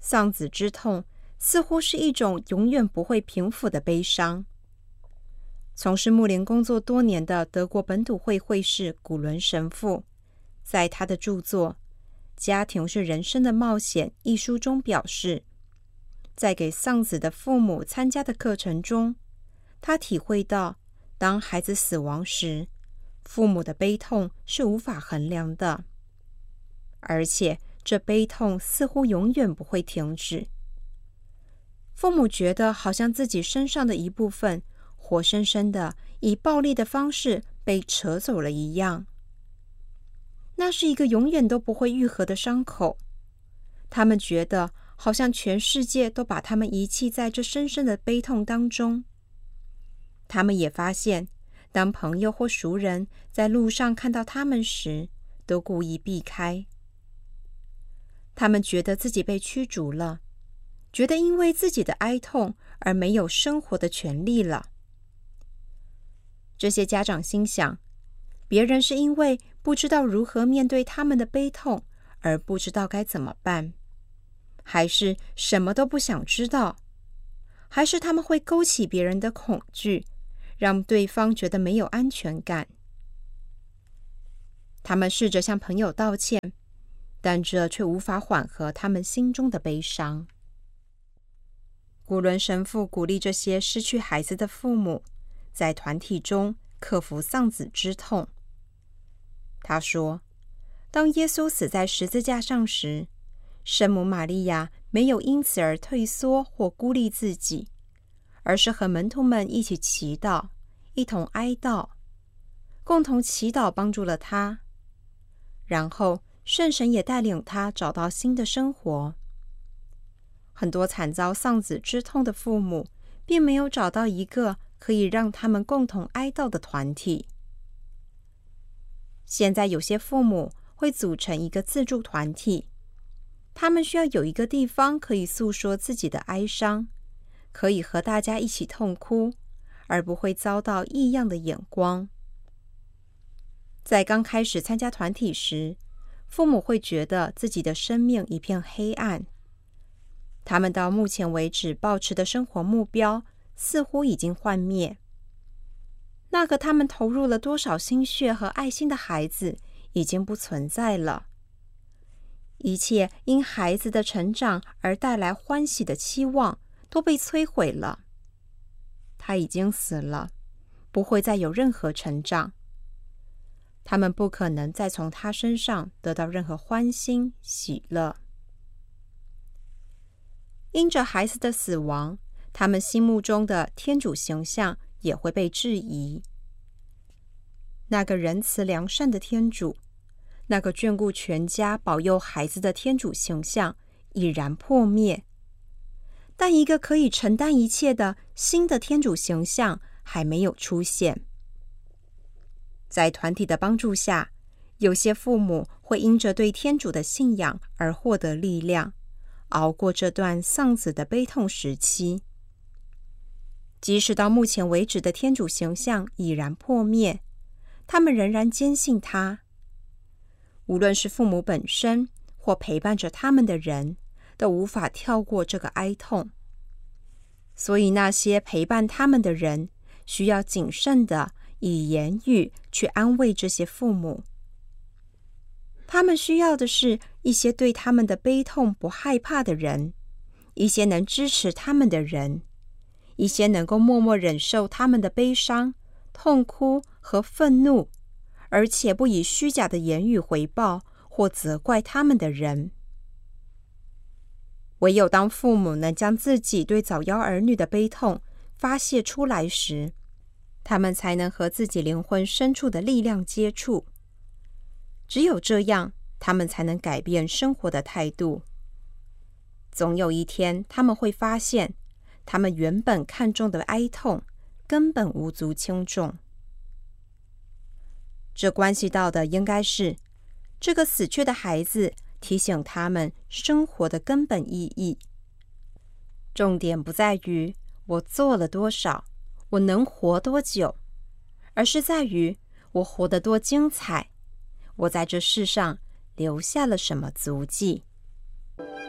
丧子之痛似乎是一种永远不会平复的悲伤。从事牧灵工作多年的德国本笃会会士古伦神父，在他的著作《家庭是人生的冒险》一书中表示，在给丧子的父母参加的课程中，他体会到，当孩子死亡时，父母的悲痛是无法衡量的，而且这悲痛似乎永远不会停止。父母觉得好像自己身上的一部分活生生的以暴力的方式被扯走了一样。那是一个永远都不会愈合的伤口。他们觉得好像全世界都把他们遗弃在这深深的悲痛当中。他们也发现，当朋友或熟人在路上看到他们时，都故意避开。他们觉得自己被驱逐了，觉得因为自己的哀痛而没有生活的权利了。这些家长心想，别人是因为不知道如何面对他们的悲痛而不知道该怎么办，还是什么都不想知道，还是他们会勾起别人的恐惧，让对方觉得没有安全感。他们试着向朋友道歉，但这却无法缓和他们心中的悲伤。古伦神父鼓励这些失去孩子的父母，在团体中克服丧子之痛。他说，当耶稣死在十字架上时，圣母玛利亚没有因此而退缩或孤立自己，而是和门徒们一起祈祷，一同哀悼，共同祈祷帮助了他。然后圣神也带领他找到新的生活。很多惨遭丧子之痛的父母并没有找到一个可以让他们共同哀悼的团体。现在有些父母会组成一个自助团体，他们需要有一个地方可以诉说自己的哀伤，可以和大家一起痛哭，而不会遭到异样的眼光。在刚开始参加团体时，父母会觉得自己的生命一片黑暗，他们到目前为止抱持的生活目标似乎已经幻灭。那个他们投入了多少心血和爱心的孩子已经不存在了。一切因孩子的成长而带来欢喜的期望都被摧毁了。他已经死了，不会再有任何成长。他们不可能再从他身上得到任何欢欣喜乐。因着孩子的死亡，他们心目中的天主形象也会被质疑。那个仁慈良善的天主，那个眷顾全家保佑孩子的天主形象已然破灭，但一个可以承担一切的新的天主形象还没有出现。在团体的帮助下，有些父母会因着对天主的信仰而获得力量，熬过这段丧子的悲痛时期。即使到目前为止的天主形象已然破灭，他们仍然坚信他。无论是父母本身或陪伴着他们的人，都无法跳过这个哀痛。所以那些陪伴他们的人需要谨慎地以言语去安慰这些父母。他们需要的是一些对他们的悲痛不害怕的人，一些能支持他们的人，一些能够默默忍受他们的悲伤、痛哭和愤怒，而且不以虚假的言语回报或责怪他们的人。唯有当父母能将自己对早夭儿女的悲痛发泄出来时，他们才能和自己灵魂深处的力量接触。只有这样，他们才能改变生活的态度。总有一天，他们会发现，他们原本看重的哀痛根本无足轻重。这关系到的应该是，这个死去的孩子提醒他们生活的根本意义。重点不在于我做了多少，我能活多久，而是在于我活得多精彩，我在这世上留下了什么足迹。